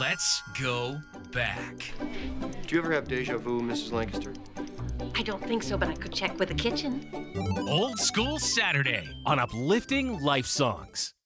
Let's go back. Did you ever have deja vu, Mrs. Lancaster? I don't think so, but I could check with the kitchen. Old School Saturday on Uplifting Life Songs.